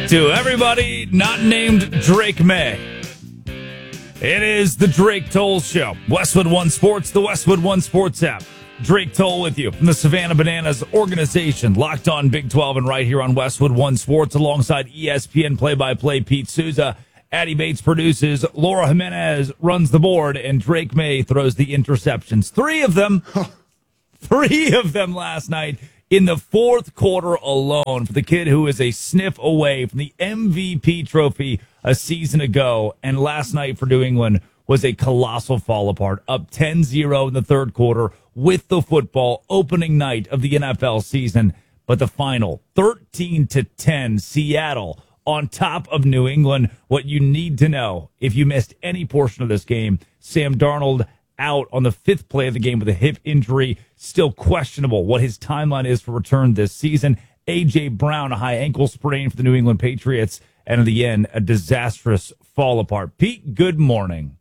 To everybody not named Drake May, it is the Drake Toll Show. Westwood One Sports, the Westwood One Sports app. Drake Toll with you from the Savannah Bananas organization, locked on Big 12 and right here on Westwood One Sports alongside ESPN play-by-play Pete Souza. Addie Bates produces, Laura Jimenez runs the board, and Drake May throws the interceptions. Three of them last night in the fourth quarter alone for the kid who is a sniff away from the MVP trophy a season ago. And last night for New England was a colossal fall apart, up 10-0 in the third quarter with the football, opening night of the NFL season. But the final, 13-10, Seattle on top of New England. What you need to know if you missed any portion of this game, Sam Darnold out on the fifth play of the game with a hip injury, still questionable what his timeline is for return this season. A.J. Brown, a high ankle sprain for the New England Patriots, and in the end, a disastrous fall apart. Pete, good morning.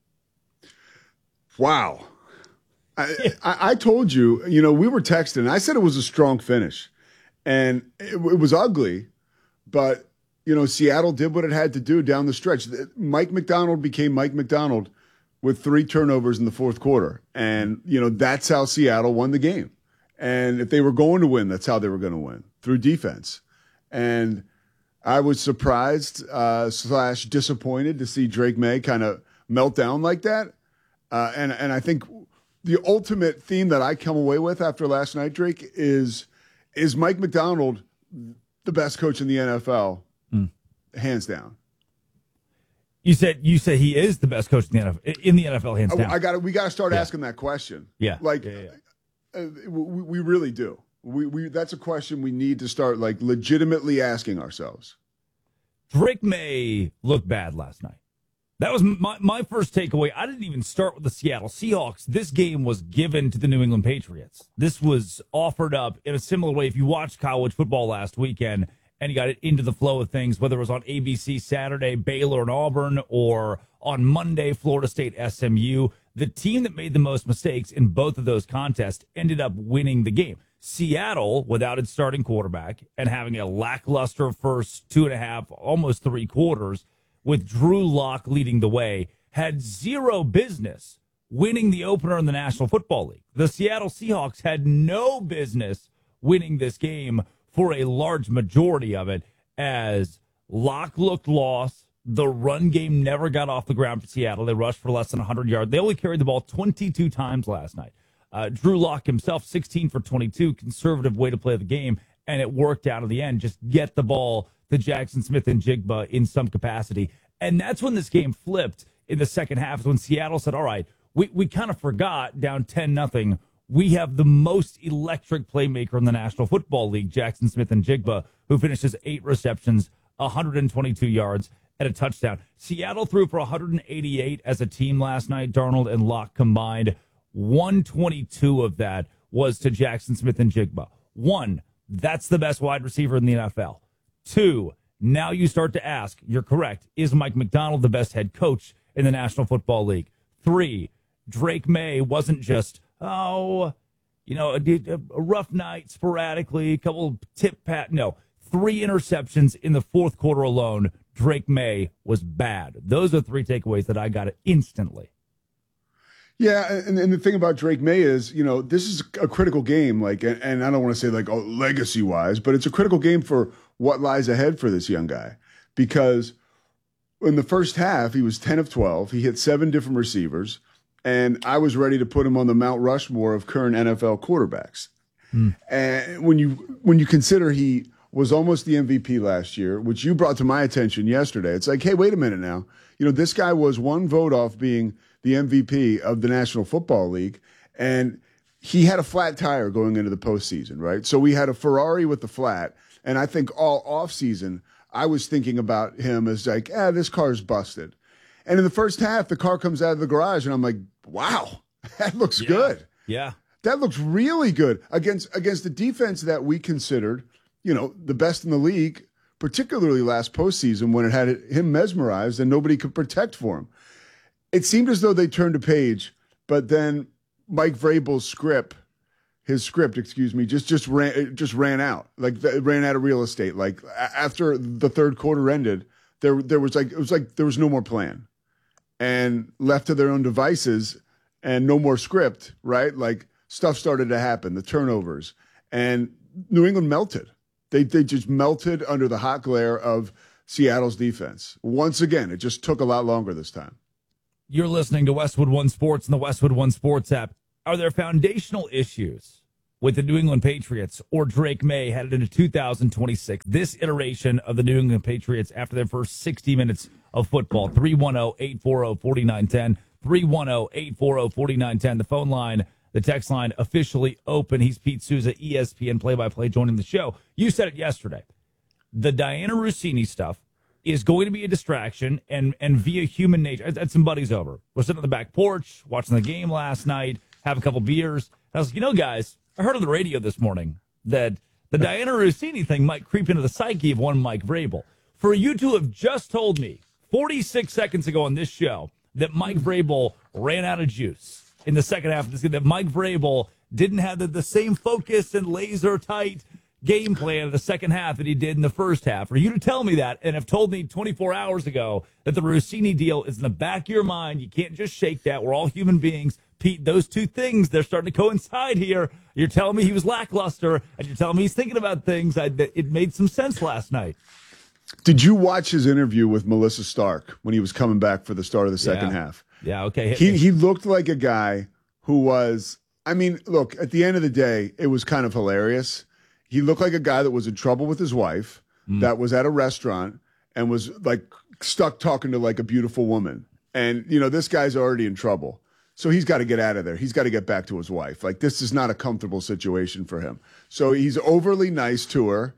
Wow. I told you, we were texting. I said it was a strong finish, and it was ugly, but, Seattle did what it had to do down the stretch. Mike Macdonald became Mike Macdonald with 3 turnovers in the fourth quarter. And, that's how Seattle won the game. And if they were going to win, that's how they were going to win, through defense. And I was surprised / disappointed to see Drake May kind of melt down like that. And I think the ultimate theme that I come away with after last night, Drake, is Mike Macdonald the best coach in the NFL? Hands down. You said he is the best coach in the NFL, hands down. We got to start asking that question. Yeah. We really do. We that's a question we need to start legitimately asking ourselves. Drake May looked bad last night. That was my first takeaway. I didn't even start with the Seattle Seahawks. This game was given to the New England Patriots. This was offered up in a similar way. If you watched college football last weekend and you got it into the flow of things, whether it was on ABC Saturday, Baylor and Auburn, or on Monday, Florida State, SMU, the team that made the most mistakes in both of those contests ended up winning the game. Seattle, without its starting quarterback and having a lackluster first 2.5, almost 3 quarters, with Drew Lock leading the way, had zero business winning the opener in the National Football League. The Seattle Seahawks had no business winning this game for a large majority of it, as Lock looked lost. The run game never got off the ground for Seattle. They rushed for less than 100 yards. They only carried the ball 22 times last night. Drew Lock himself, 16 for 22, conservative way to play the game, and it worked out in the end. Just get the ball to Jackson Smith and Jigba in some capacity. And that's when this game flipped in the second half, is when Seattle said, all right, we kind of forgot, down 10-0, we have the most electric playmaker in the National Football League, Jackson Smith and Jigba, who finishes 8 receptions, 122 yards, and a touchdown. Seattle threw for 188 as a team last night. Darnold and Locke combined. 122 of that was to Jackson Smith and Jigba. 1, that's the best wide receiver in the NFL. 2, now you start to ask, you're correct, is Mike Macdonald the best head coach in the National Football League? 3, Drake May wasn't just, a rough night sporadically, a couple tip-pat. No, 3 interceptions in the fourth quarter alone. Drake May was bad. Those are 3 takeaways that I got instantly. Yeah, and the thing about Drake May is, this is a critical game, and I don't want to say legacy-wise, but it's a critical game for what lies ahead for this young guy. Because in the first half, he was 10 of 12. He hit 7 different receivers, and I was ready to put him on the Mount Rushmore of current NFL quarterbacks. And when you consider he was almost the MVP last year, which you brought to my attention yesterday, it's like, hey, wait a minute now. This guy was 1 vote off being the MVP of the National Football League, and he had a flat tire going into the postseason, right? So we had a Ferrari with the flat, and I think all offseason I was thinking about him as this car's busted. And in the first half, the car comes out of the garage, and I'm like, wow, that looks good. Yeah. That looks really good against the defense that we considered, the best in the league, particularly last postseason when it had him mesmerized and nobody could protect for him. It seemed as though they turned a page, but then Mike Vrabel's script his script, excuse me, just ran out. Like ran out of real estate. Like after the third quarter ended, there was like it was like there was no more plan, and left to their own devices and no more script. Right, like stuff started to happen, the turnovers, and New England melted. They just melted under the hot glare of Seattle's defense. Once again, it just took a lot longer this time. You're listening to Westwood One Sports and the Westwood One Sports app. Are there foundational issues with the New England Patriots or Drake May headed into 2026, this iteration of the New England Patriots after their first 60 minutes of football? 310-840-4910, 310-840-4910. The phone line, the text line officially open. He's Pete Souza, ESPN play-by-play, joining the show. You said it yesterday. The Diana Rossini stuff is going to be a distraction, and via human nature. I had some buddies over. We're sitting on the back porch, watching the game last night, have a couple beers. I was like, guys, I heard on the radio this morning that the Diana Rossini thing might creep into the psyche of one Mike Vrabel. For you to have just told me 46 seconds ago on this show that Mike Vrabel ran out of juice in the second half of this game, that Mike Vrabel didn't have the same focus and laser tight game plan in the second half that he did in the first half. For you to tell me that and have told me 24 hours ago that the Rossini deal is in the back of your mind, you can't just shake that. We're all human beings. Pete, those two things, they're starting to coincide here. You're telling me he was lackluster, and you're telling me he's thinking about things. It made some sense last night. Did you watch his interview with Melissa Stark when he was coming back for the start of the second half? Yeah, okay. He looked like a guy who was, I mean, look, at the end of the day, it was kind of hilarious. He looked like a guy that was in trouble with his wife, that was at a restaurant and was like stuck talking to like a beautiful woman. And, this guy's already in trouble. So he's got to get out of there. He's got to get back to his wife. Like, this is not a comfortable situation for him. So he's overly nice to her,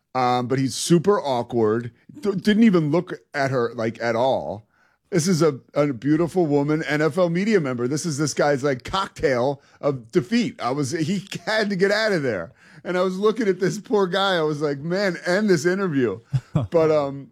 but he's super awkward. Didn't even look at her like at all. This is a beautiful woman, NFL media member. This guy's like cocktail of defeat. He had to get out of there. And I was looking at this poor guy. I was like, man, end this interview. But,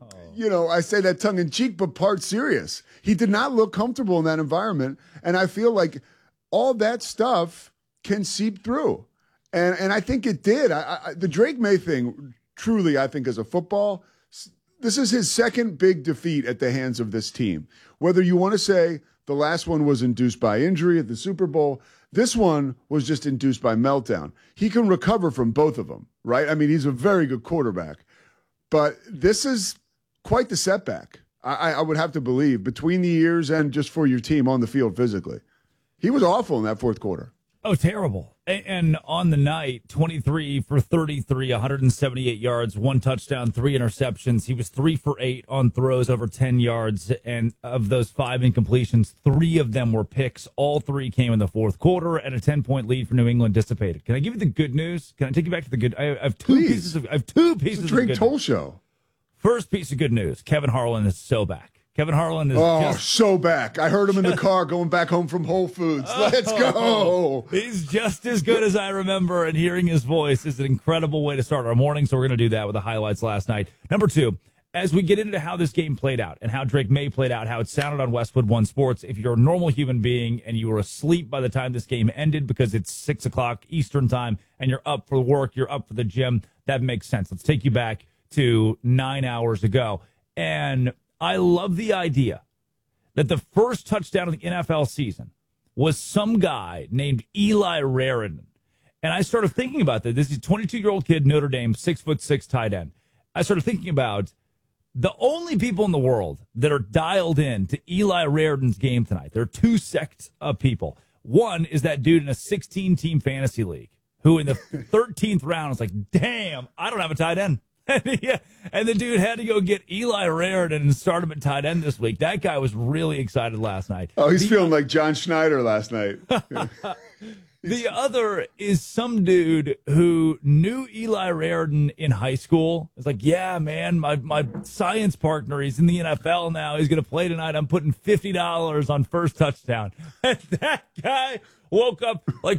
I say that tongue in cheek, but part serious. He did not look comfortable in that environment. And I feel like all that stuff can seep through. And I think it did. The Drake May thing, truly, I think as a football, this is his second big defeat at the hands of this team. Whether you want to say the last one was induced by injury at the Super Bowl, this one was just induced by meltdown. He can recover from both of them, right? I mean, he's a very good quarterback. But this is quite the setback, I would have to believe, between the years and just for your team on the field physically. He was awful in that fourth quarter. Oh, terrible. And on the night, 23 for 33, 178 yards, 1 touchdown, 3 interceptions. He was 3 for 8 on throws over 10 yards. And of those 5 incompletions, 3 of them were picks. All 3 came in the fourth quarter, and a 10-point lead for New England dissipated. Can I give you the good news? Can I take you back to the good? I have two pieces of good news. It's a Drake Toll show. First piece of good news, Kevin Harlan is so back. Kevin Harlan is so back. I heard him in the car going back home from Whole Foods. Let's go. He's just as good as I remember, and hearing his voice is an incredible way to start our morning, so we're going to do that with the highlights last night. Number 2, as we get into how this game played out and how Drake May played out, how it sounded on Westwood One Sports, if you're a normal human being and you were asleep by the time this game ended because it's 6 o'clock Eastern time and you're up for work, you're up for the gym, that makes sense. Let's take you back to 9 hours ago. And I love the idea that the first touchdown of the NFL season was some guy named Eli Raridan. And I started thinking about that. This is a 22-year-old kid, Notre Dame, 6'6" tight end. I started thinking about the only people in the world that are dialed in to Eli Raridan's game tonight. There are 2 sects of people. One is that dude in a 16-team fantasy league who in the 13th round is like, damn, I don't have a tight end. And the dude had to go get Eli Raridan and start him at tight end this week. That guy was really excited last night. Oh, he's feeling like John Schneider last night. The other is some dude who knew Eli Raridan in high school. It's like, yeah, man, my science partner, he's in the NFL now. He's going to play tonight. I'm putting $50 on first touchdown. And that guy woke up like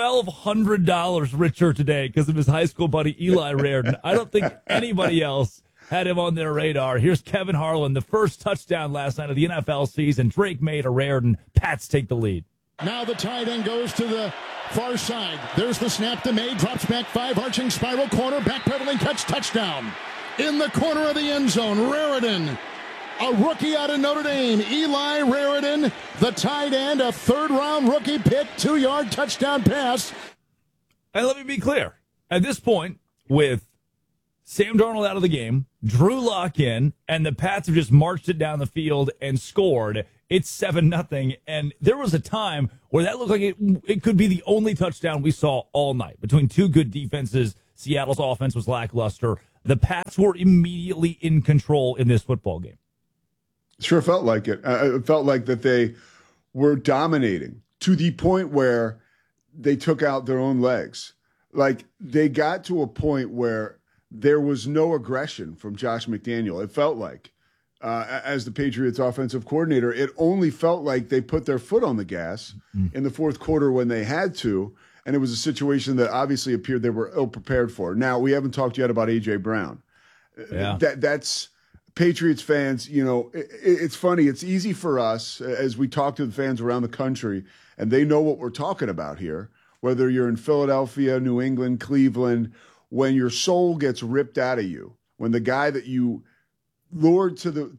$1,200 richer today because of his high school buddy Eli Raridan. I don't think anybody else had him on their radar. Here's Kevin Harlan, the first touchdown last night of the NFL season. Drake May to Raridan. Pats take the lead. Now the tight end goes to the far side. There's the snap to May. Drops back 5, arching spiral corner. Backpedaling catch, touchdown. In the corner of the end zone, Raritan. A rookie out of Notre Dame, Eli Raritan, the tight end, a third-round rookie pick, 2-yard touchdown pass. And let me be clear. At this point, with Sam Darnold out of the game, Drew Lock in, and the Pats have just marched it down the field and scored, it's 7-0. And there was a time where that looked like it could be the only touchdown we saw all night. Between two good defenses, Seattle's offense was lackluster. The Pats were immediately in control in this football game. Sure felt like it. It felt like that they were dominating to the point where they took out their own legs. Like, they got to a point where there was no aggression from Josh McDaniel. It felt like, as the Patriots offensive coordinator, it only felt like they put their foot on the gas in the fourth quarter when they had to. And it was a situation that obviously appeared they were ill-prepared for. Now, we haven't talked yet about A.J. Brown. Yeah. That's Patriots fans, you know, it's funny. It's easy for us as we talk to the fans around the country, and they know what we're talking about here, whether you're in Philadelphia, New England, Cleveland, when your soul gets ripped out of you, when the guy that you lured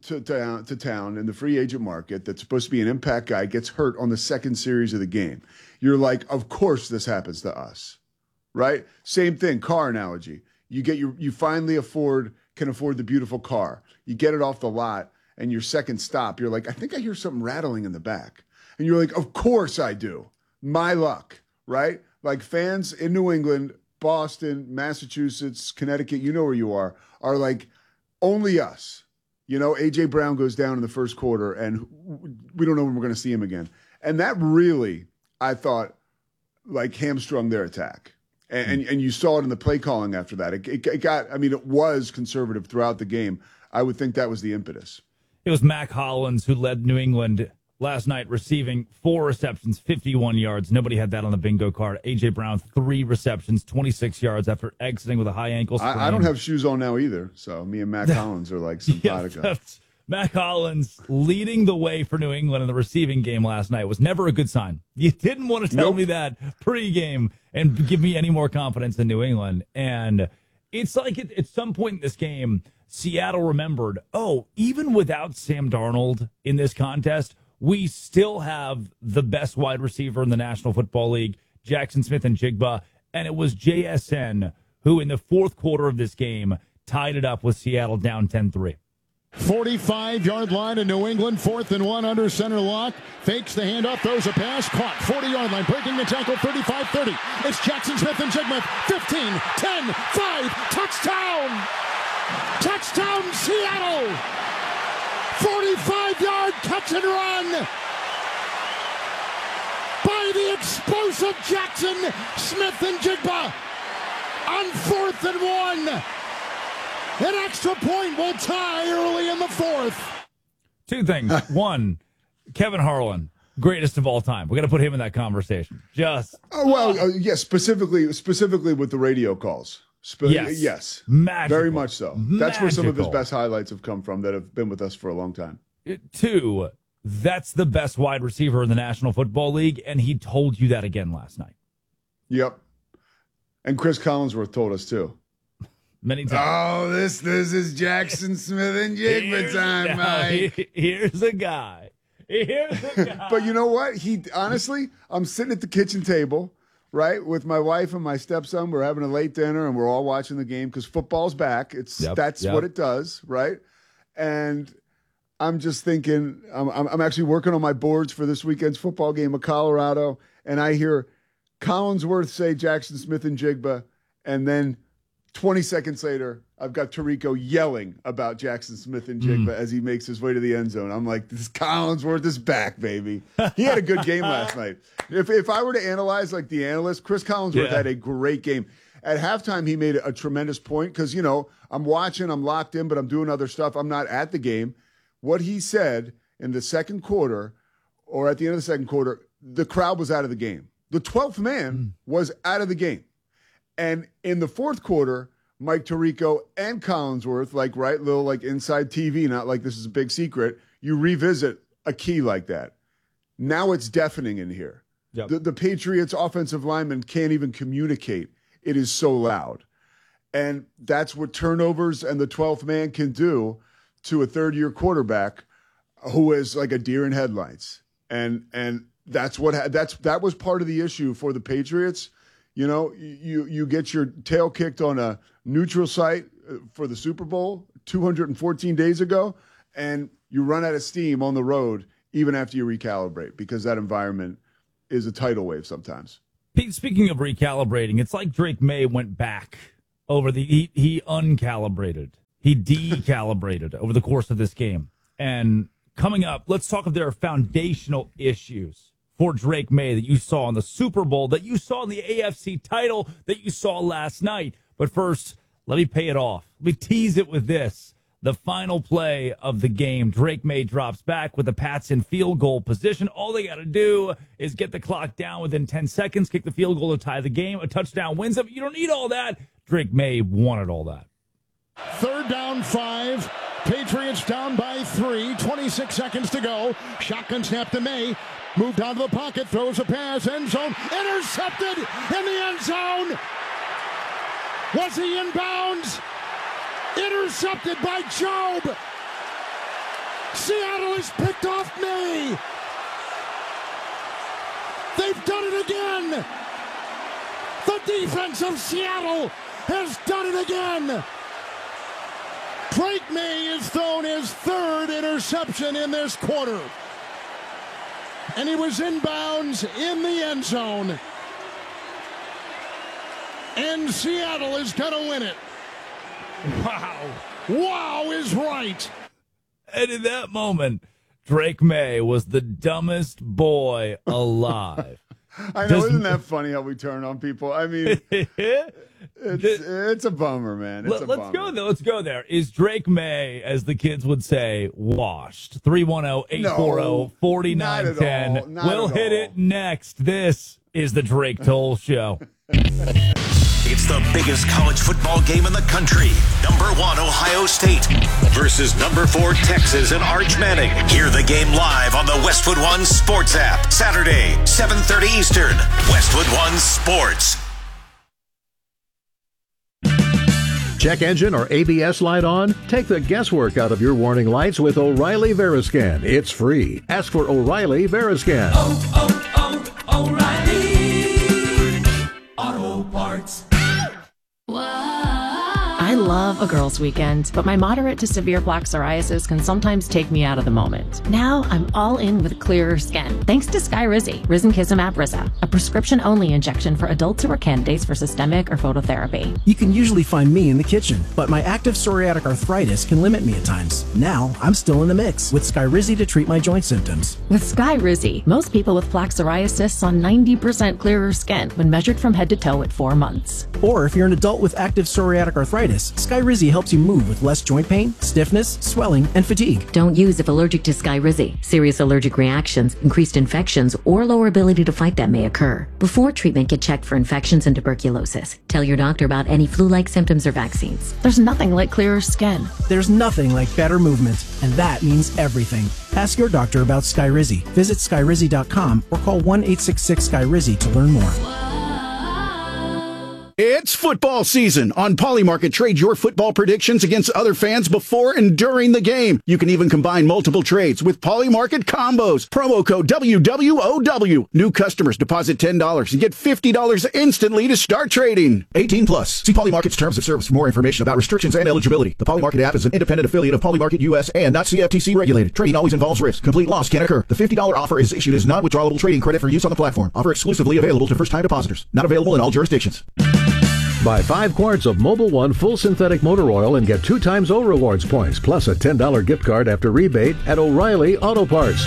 to town in the free agent market that's supposed to be an impact guy gets hurt on the second series of the game. You're like, of course this happens to us, right? Same thing, car analogy. You finally can afford the beautiful car. You get it off the lot, and your second stop, you're like, I think I hear something rattling in the back. And you're like, of course I do. My luck, right? Like, fans in New England, Boston, Massachusetts, Connecticut, you know where you are like, only us. You know, A.J. Brown goes down in the first quarter, and we don't know when we're going to see him again. And that really, I thought, like, hamstrung their attack. And you saw it in the play calling after that. It was conservative throughout the game. I would think that was the impetus. It was Mac Hollins who led New England last night, receiving 4 receptions, 51 yards. Nobody had that on the bingo card. A.J. Brown, 3 receptions, 26 yards after exiting with a high ankle sprain. I don't have shoes on now either, so me and Mac Hollins are like simpatico. Yeah, Mac Hollins leading the way for New England in the receiving game last night was never a good sign. You didn't want to tell me that pregame and give me any more confidence in New England. And it's like at some point in this game, Seattle remembered, even without Sam Darnold in this contest, we still have the best wide receiver in the National Football League, Jackson Smith-Njigba. And it was JSN who, in the fourth quarter of this game, tied it up with Seattle down 10-3. 45-yard line in New England, 4th and 1 under center lock. Fakes the handoff, throws a pass, caught. 40-yard line, breaking the tackle, 35-30. It's Jackson Smith-Njigba, 15, 10, 5, touchdown! Touchdown, Seattle! 45-yard catch and run by the explosive Jackson Smith-Njigba on 4th and 1. An extra point will tie early in the fourth. 2 things. One, Kevin Harlan, greatest of all time. We got to put him in that conversation. Specifically with the radio calls. Yes. Magical. Very much so. That's where some of his best highlights have come from that have been with us for a long time. 2, that's the best wide receiver in the National Football League, and he told you that again last night. Yep. And Chris Collinsworth told us too. Many times. Oh, this is Jackson Smith-Njigba time, Mike. Here's a guy. But you know what? Honestly, I'm sitting at the kitchen table, right, with my wife and my stepson. We're having a late dinner, and we're all watching the game because football's back. That's what it does, right? And I'm just thinking, I'm actually working on my boards for this weekend's football game of Colorado, and I hear Collinsworth say Jackson Smith-Njigba, and then 20 seconds later, I've got Tirico yelling about Jackson Smith-Njigba as he makes his way to the end zone. I'm like, this Collinsworth is back, baby. He had a good game last night. If I were to analyze like the analyst, Chris Collinsworth had a great game. At halftime, he made a tremendous point because, you know, I'm watching, I'm locked in, but I'm doing other stuff. I'm not at the game. What he said in the second quarter or at the end of the second quarter, the crowd was out of the game. The 12th man was out of the game. And in the fourth quarter, Mike Tirico and Collinsworth, little inside TV, not like this is a big secret, you revisit a key like that. Now it's deafening in here. Yep. The Patriots offensive linemen can't even communicate. It is so loud. And that's what turnovers and the 12th man can do to a third-year quarterback who is like a deer in headlights. And that was part of the issue for the Patriots. You know, you get your tail kicked on a neutral site for the Super Bowl 214 days ago, and you run out of steam on the road even after you recalibrate, because that environment is a tidal wave sometimes. Pete, speaking of recalibrating, it's like Drake May went back over he uncalibrated. He decalibrated over the course of this game. And coming up, let's talk of their foundational issues for Drake May that you saw in the Super Bowl, that you saw in the AFC title, that you saw last night. But first, let me pay it off. Let me tease it with this. The final play of the game, Drake May drops back with the Pats in field goal position. All they got to do is get the clock down within 10 seconds, kick the field goal to tie the game. A touchdown wins it. You don't need all that. Drake May wanted all that. 3rd down 5. Patriots down by 3. 26 seconds to go. Shotgun snap to May. Moved out of the pocket. Throws a pass. End zone. Intercepted in the end zone. Was he in bounds? Intercepted by Job. Seattle has picked off May. They've done it again. The defense of Seattle has done it again. Drake May has thrown his 3rd interception in this quarter. And he was in bounds in the end zone. And Seattle is going to win it. Wow. Wow is right. And in that moment, Drake May was the dumbest boy alive. I know, isn't that funny how we turn on people? I mean, it's a bummer, man. It's a bummer. Let's go there. Is Drake May, as the kids would say, washed? 310-840-4910. We'll hit it next. This is the Drake Toll Show. It's the biggest college football game in the country. Number 1, Ohio State versus number 4, Texas and Arch Manning. Hear the game live on the Westwood One Sports app. Saturday, 7:30 Eastern. Westwood One Sports. Check engine or ABS light on? Take the guesswork out of your warning lights with O'Reilly Veriscan. It's free. Ask for O'Reilly Veriscan. O'Reilly Auto Parts. I love a girls' weekend, but my moderate to severe plaque psoriasis can sometimes take me out of the moment. Now I'm all in with clearer skin, thanks to Skyrizi, Risankizumab Risa, a prescription-only injection for adults who are candidates for systemic or phototherapy. You can usually find me in the kitchen, but my active psoriatic arthritis can limit me at times. Now I'm still in the mix with Skyrizi to treat my joint symptoms. With Skyrizi, most people with plaque psoriasis saw 90% clearer skin when measured from head to toe at 4 months. Or if you're an adult with active psoriatic arthritis, Skyrizi helps you move with less joint pain, stiffness, swelling, and fatigue. Don't use if allergic to Skyrizi. Serious allergic reactions, increased infections, or lower ability to fight them may occur. Before treatment, get checked for infections and tuberculosis. Tell your doctor about any flu-like symptoms or vaccines. There's nothing like clearer skin. There's nothing like better movement, and that means everything. Ask your doctor about Skyrizi. Visit Skyrizi.com or call 1-866-SKYRIZI to learn more. It's football season. On Polymarket, trade your football predictions against other fans before and during the game. You can even combine multiple trades with Polymarket combos. Promo code WWOW. New customers deposit $10 and get $50 instantly to start trading. 18 plus. See Polymarket's terms of service for more information about restrictions and eligibility. The Polymarket app is an independent affiliate of Polymarket US and not CFTC regulated. Trading always involves risk. Complete loss can occur. The $50 offer is issued as non-withdrawable trading credit for use on the platform. Offer exclusively available to first-time depositors. Not available in all jurisdictions. Buy 5 quarts of Mobil 1 full synthetic motor oil and get 2 times O Rewards points, plus a $10 gift card after rebate at O'Reilly Auto Parts.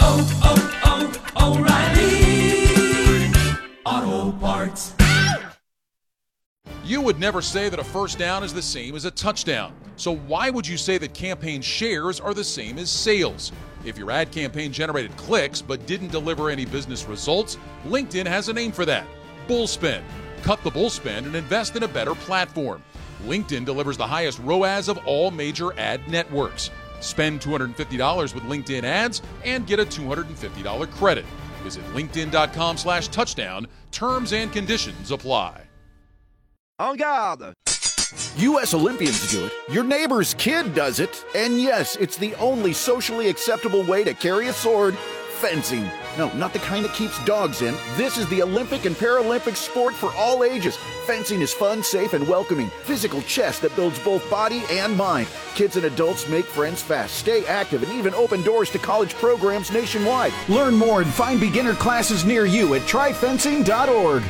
O'Reilly Auto Parts. You would never say that a first down is the same as a touchdown. So why would you say that campaign shares are the same as sales? If your ad campaign generated clicks but didn't deliver any business results, LinkedIn has a name for that: Bullspin. Cut the bullspin and invest in a better platform. LinkedIn delivers the highest ROAS of all major ad networks. Spend $250 with LinkedIn ads and get a $250 credit. Visit linkedin.com/touchdown. Terms and conditions apply. En garde! U.S. Olympians do it. Your neighbor's kid does it. And yes, it's the only socially acceptable way to carry a sword. Fencing. No, not the kind that keeps dogs in. This is the Olympic and Paralympic sport for all ages. Fencing is fun, safe, and welcoming. Physical chess that builds both body and mind. Kids and adults make friends fast, stay active, and even open doors to college programs nationwide. Learn more and find beginner classes near you at tryfencing.org.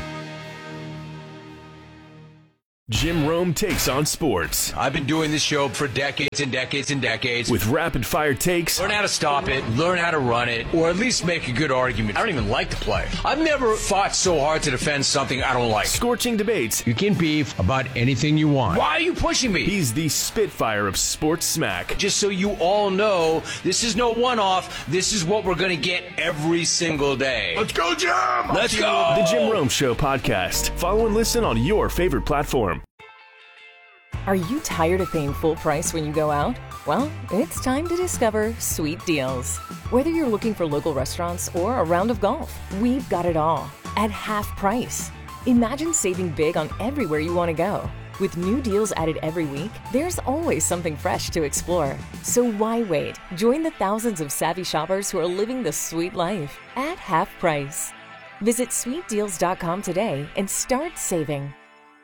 Jim Rome takes on sports. I've been doing this show for decades and decades and decades. With rapid-fire takes. Learn how to stop it, learn how to run it, or at least make a good argument. I don't even like to play. I've never fought so hard to defend something I don't like. Scorching debates. You can beef about anything you want. Why are you pushing me? He's the Spitfire of sports smack. Just so you all know, this is no one-off. This is what we're going to get every single day. Let's go, Jim! Let's go! The Jim Rome Show podcast. Follow and listen on your favorite platform. Are you tired of paying full price when you go out? Well, it's time to discover Sweet Deals. Whether you're looking for local restaurants or a round of golf, we've got it all at half price. Imagine saving big on everywhere you want to go. With new deals added every week, there's always something fresh to explore. So why wait? Join the thousands of savvy shoppers who are living the sweet life at half price. Visit sweetdeals.com today and start saving.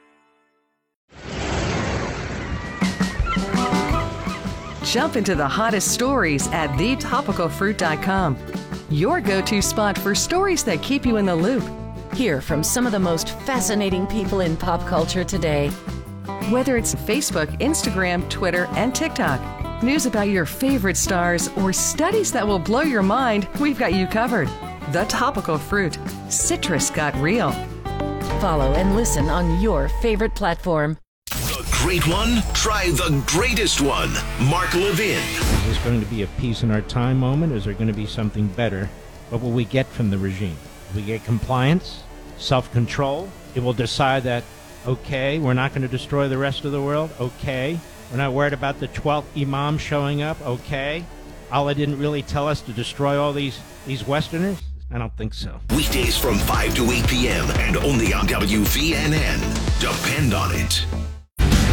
Jump into the hottest stories at thetopicalfruit.com. Your go-to spot for stories that keep you in the loop. Hear from some of the most fascinating people in pop culture today. Whether it's Facebook, Instagram, Twitter, and TikTok, news about your favorite stars, or studies that will blow your mind, we've got you covered. The Topical Fruit. Citrus got real. Follow and listen on your favorite platform. Great one? Try the greatest one. Mark Levin. Is this going to be a peace in our time moment? Is there going to be something better? What will we get from the regime? We get compliance, self-control. It will decide that, okay, we're not going to destroy the rest of the world. Okay. We're not worried about the 12th Imam showing up. Okay. Allah didn't really tell us to destroy all these Westerners. I don't think so. Weekdays from 5 to 8 p.m. and only on WVNN. Depend on it.